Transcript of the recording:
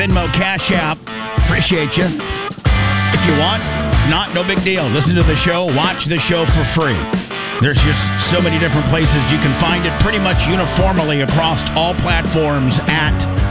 Venmo, Cash App. Appreciate you. If you want, if not, no big deal. Listen to the show, watch the show for free. There's just so many different places you can find it pretty much uniformly across all platforms at